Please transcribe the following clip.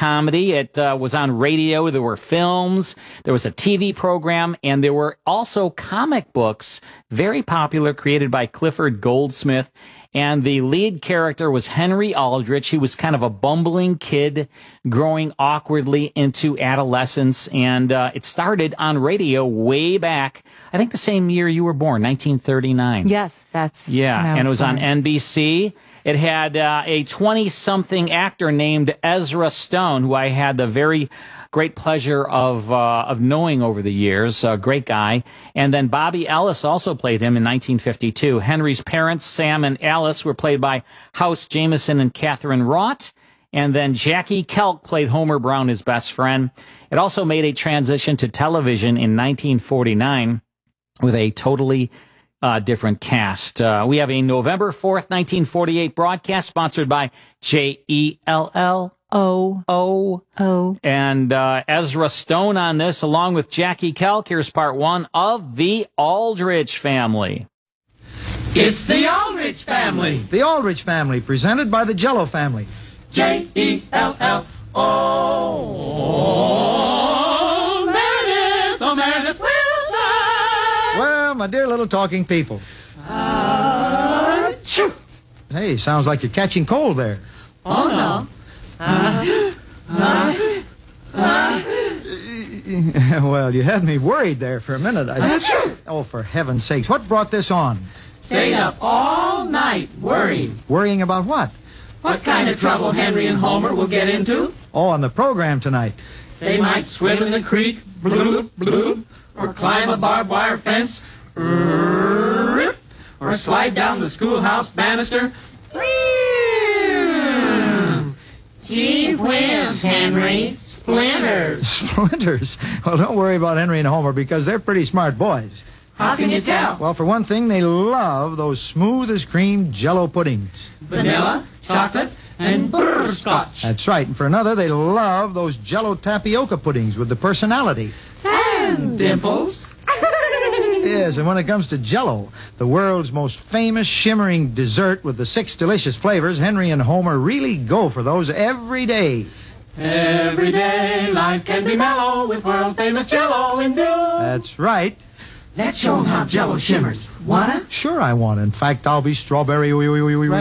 comedy. It was on radio. There were films. There was a TV program. And there were also comic books, very popular, created by Clifford Goldsmith. And the lead character was Henry Aldrich. He was kind of a bumbling kid growing awkwardly into adolescence. And it started on radio way back, I think the same year you were born, 1939. Yes, that's... Yeah, and it was on NBC. It had a 20-something actor named Ezra Stone, who I had the very great pleasure of knowing over the years. A great guy. And then Bobby Ellis also played him in 1952. Henry's parents, Sam and Alice, were played by House Jameson and Catherine Roth. And then Jackie Kelk played Homer Brown, his best friend. It also made a transition to television in 1949 with a totally different cast. We have a November 4th, 1948 broadcast sponsored by JELL. And Ezra Stone on this, along with Jackie Kelk. Here's part one of The Aldrich Family. It's The Aldrich Family. The Aldrich Family, presented by the Jell-O Family. Jell-O. Meredith Wilson. Well, my dear little talking people. Hey, sounds like you're catching cold there. Oh, no. Well, you had me worried there for a minute. Oh, for heaven's sakes, what brought this on? Stayed up all night worrying. Worrying about what? What kind of trouble Henry and Homer will get into? Oh, on the program tonight. They might swim in the creek, bloop, bloop, or climb a barbed wire fence, rip, or slide down the schoolhouse banister. Gee whiz, Henry. Splinters. Splinters? Well, don't worry about Henry and Homer because they're pretty smart boys. How can you tell? Well, for one thing, they love those smooth-as-cream Jell-O puddings. Vanilla, chocolate, and butterscotch. That's right. And for another, they love those Jell-O tapioca puddings with the personality. And dimples. Yes, and when it comes to Jell-O, the world's most famous shimmering dessert with the 6 delicious flavors, Henry and Homer really go for those every day. Every day life can be mellow with world-famous Jell-O in view. That's right. Let's show 'em how Jell-O shimmers. Wanna? Sure I want. In fact, I'll be strawberry